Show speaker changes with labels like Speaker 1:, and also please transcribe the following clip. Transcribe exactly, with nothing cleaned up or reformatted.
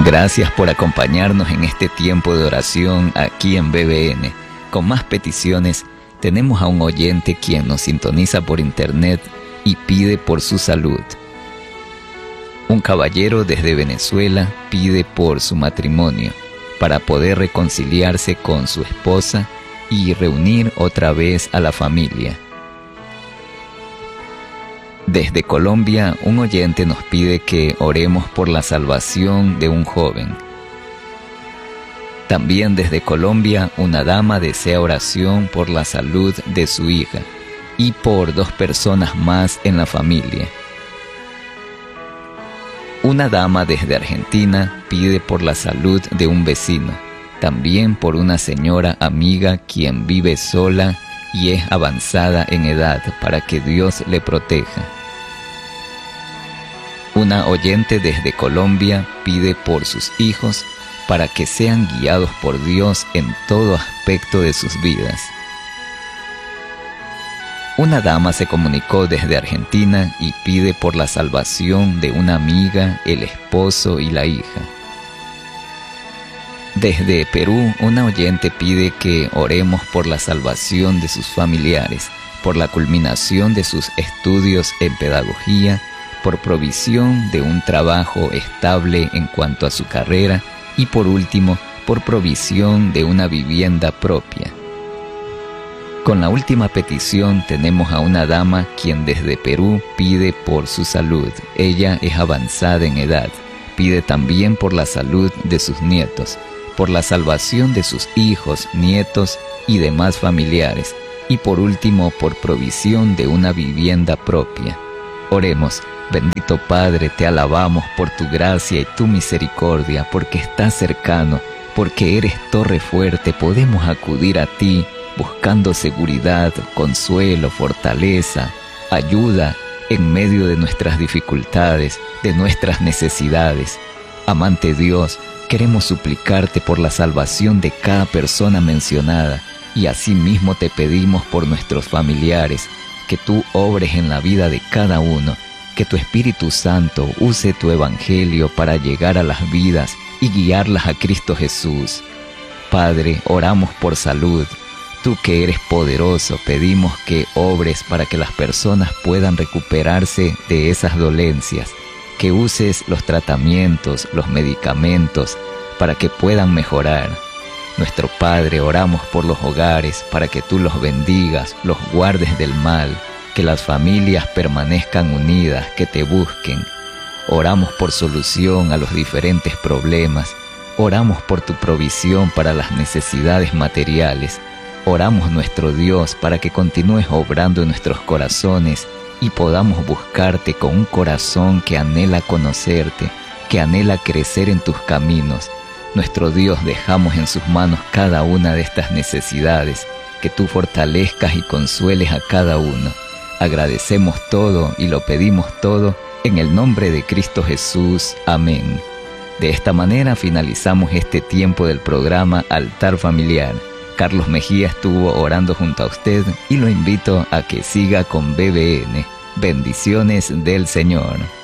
Speaker 1: Gracias por acompañarnos en este tiempo de oración aquí en B B N. Con más peticiones, tenemos a un oyente quien nos sintoniza por internet y pide por su salud. Un caballero desde Venezuela pide por su matrimonio, para poder reconciliarse con su esposa y reunir otra vez a la familia. Desde Colombia, un oyente nos pide que oremos por la salvación de un joven. También desde Colombia, una dama desea oración por la salud de su hija y por dos personas más en la familia. Una dama desde Argentina pide por la salud de un vecino, también por una señora amiga quien vive sola y es avanzada en edad, para que Dios le proteja. Una oyente desde Colombia pide por sus hijos para que sean guiados por Dios en todo aspecto de sus vidas. Una dama se comunicó desde Argentina y pide por la salvación de una amiga, el esposo y la hija. Desde Perú, una oyente pide que oremos por la salvación de sus familiares, por la culminación de sus estudios en pedagogía, por provisión de un trabajo estable en cuanto a su carrera y por último, por provisión de una vivienda propia. Con la última petición tenemos a una dama quien desde Perú pide por su salud. Ella es avanzada en edad, pide también por la salud de sus nietos, por la salvación de sus hijos, nietos y demás familiares, y por último por provisión de una vivienda propia. Oremos. Bendito Padre, te alabamos por tu gracia y tu misericordia, porque estás cercano, porque eres torre fuerte, podemos acudir a ti buscando seguridad, consuelo, fortaleza, ayuda en medio de nuestras dificultades, de nuestras necesidades. Amante Dios, queremos suplicarte por la salvación de cada persona mencionada, y asimismo te pedimos por nuestros familiares, que tú obres en la vida de cada uno, que tu Espíritu Santo use tu Evangelio para llegar a las vidas y guiarlas a Cristo Jesús. Padre, oramos por salud. Tú que eres poderoso, pedimos que obres para que las personas puedan recuperarse de esas dolencias, que uses los tratamientos, los medicamentos, para que puedan mejorar. Nuestro Padre, oramos por los hogares, para que tú los bendigas, los guardes del mal, que las familias permanezcan unidas, que te busquen. Oramos por solución a los diferentes problemas. Oramos por tu provisión para las necesidades materiales. Oramos, nuestro Dios, para que continúes obrando en nuestros corazones y podamos buscarte con un corazón que anhela conocerte, que anhela crecer en tus caminos. Nuestro Dios, dejamos en sus manos cada una de estas necesidades, que tú fortalezcas y consueles a cada uno. Agradecemos todo y lo pedimos todo en el nombre de Cristo Jesús. Amén. De esta manera finalizamos este tiempo del programa Altar Familiar. Carlos Mejía estuvo orando junto a usted y lo invito a que siga con B B N. Bendiciones del Señor.